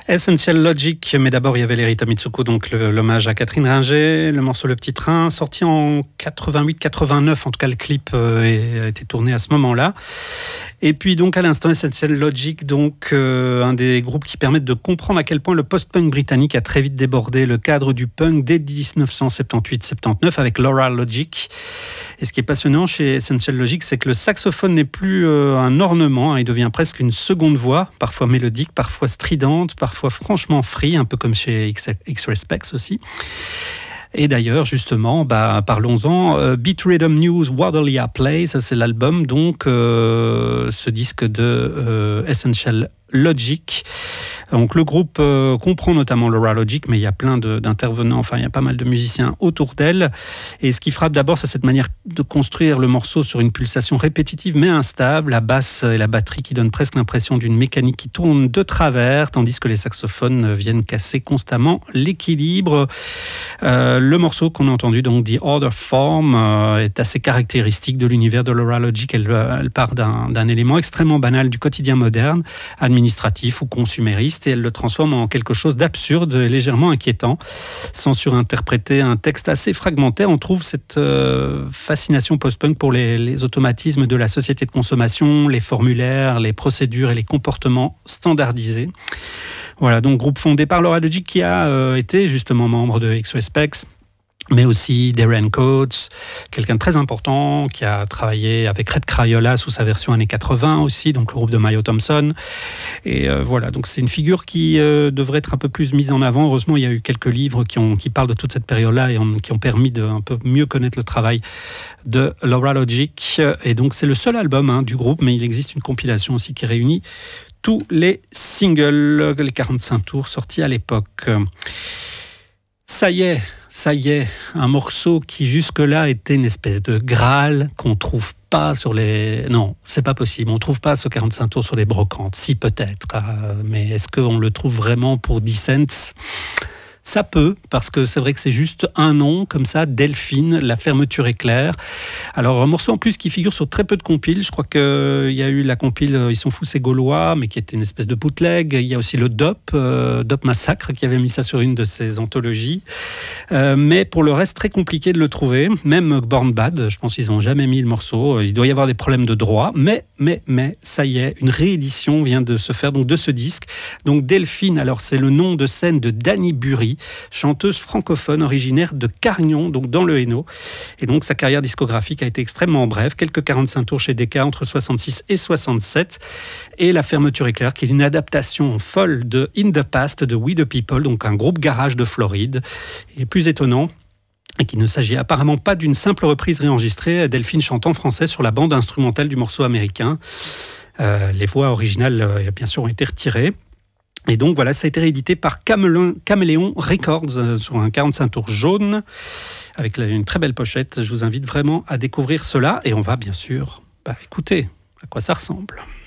Essential Logic, mais d'abord il y avait les Rita Mitsuko, donc l'hommage à Catherine Ringer, le morceau Le Petit Train, sorti en 88-89, en tout cas le clip a été tourné à ce moment-là. Et puis donc à l'instant Essential Logic, donc un des groupes qui permettent de comprendre à quel point le post-punk britannique a très vite débordé le cadre du punk dès 1978-79 avec Laura Logic. Et ce qui est passionnant chez Essential Logic, c'est que le saxophone n'est plus un ornement, hein, il devient presque une seconde voix, parfois mélodique, parfois stridente, parfois franchement free, un peu comme chez X-Ray Spex aussi. Et d'ailleurs, justement, parlons-en. Beat Rhythm News Wadalia Play, ça c'est l'album, donc ce disque de Essential Logic. Donc le groupe comprend notamment Laura Logic, mais il y a plein d'intervenants, enfin il y a pas mal de musiciens autour d'elle. Et ce qui frappe d'abord, c'est cette manière de construire le morceau sur une pulsation répétitive mais instable, la basse et la batterie qui donnent presque l'impression d'une mécanique qui tourne de travers, tandis que les saxophones viennent casser constamment l'équilibre. Le morceau qu'on a entendu, donc The Other Form, est assez caractéristique de l'univers de Laura Logic. Elle part d'un élément extrêmement banal du quotidien moderne, administratif ou consumériste, et elle le transforme en quelque chose d'absurde et légèrement inquiétant. Sans surinterpréter un texte assez fragmentaire, on trouve cette fascination post-punk pour les automatismes de la société de consommation, les formulaires, les procédures et les comportements standardisés. Voilà, donc groupe fondé par Laura Logic qui a été justement membre de X-Ray Spex, mais aussi Darren Coates, quelqu'un de très important qui a travaillé avec Red Crayola sous sa version années 80 aussi, donc le groupe de Mayo Thompson. Et voilà, donc c'est une figure qui devrait être un peu plus mise en avant. Heureusement, il y a eu quelques livres qui parlent de toute cette période-là et qui ont permis de un peu mieux connaître le travail de Laura Logic. Et donc c'est le seul album du groupe, mais il existe une compilation aussi qui réunit tous les singles, les 45 tours sortis à l'époque. Ça y est, un morceau qui jusque-là était une espèce de Graal qu'on trouve pas sur les... Non, c'est pas possible, on trouve pas ce 45 tours sur les brocantes. Si, peut-être, mais est-ce qu'on le trouve vraiment pour 10 cents ? Ça peut, parce que c'est vrai que c'est juste un nom, comme ça, Delphine, La Fermeture Éclair. Alors, un morceau en plus qui figure sur très peu de compiles. Je crois qu'il y a eu la compile Ils sont fous, ces Gaulois, mais qui était une espèce de bootleg. Il y a aussi le Dop Massacre, qui avait mis ça sur une de ses anthologies. Mais pour le reste, très compliqué de le trouver. Même Born Bad, je pense qu'ils n'ont jamais mis le morceau. Il doit y avoir des problèmes de droit. Mais, ça y est, une réédition vient de se faire donc, de ce disque. Donc, Delphine, alors c'est le nom de scène de Dany Bury, chanteuse francophone originaire de Carignan, donc dans le Hainaut. Et donc sa carrière discographique a été extrêmement brève, quelques 45 tours chez Decca entre 66 et 67. Et La Fermeture Éclair, qui est une adaptation folle de In the Past de We the People, donc un groupe garage de Floride. Et plus étonnant, et qu'il ne s'agit apparemment pas d'une simple reprise réenregistrée, Delphine chante en français sur la bande instrumentale du morceau américain. Les voix originales, bien sûr, ont été retirées. Et donc voilà, ça a été réédité par Caméléon Records sur un 45 tours jaune avec une très belle pochette. Je vous invite vraiment à découvrir cela et on va bien sûr écouter à quoi ça ressemble.